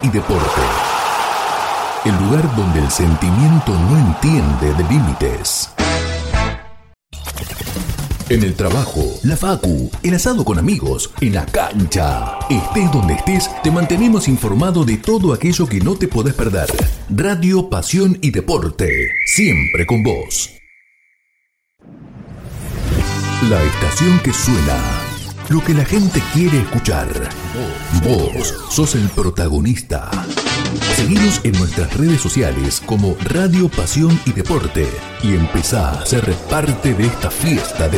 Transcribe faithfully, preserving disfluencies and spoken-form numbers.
y deporte. El lugar donde el sentimiento no entiende de límites. En el trabajo, la facu, el asado con amigos, en la cancha. Estés donde estés, te mantenemos informado de todo aquello que no te podés perder. Radio, pasión y deporte, siempre con vos. La estación que suena, lo que la gente quiere escuchar. Vos sos el protagonista. Seguinos en nuestras redes sociales como Radio, Pasión y Deporte y empezá a ser parte de esta fiesta de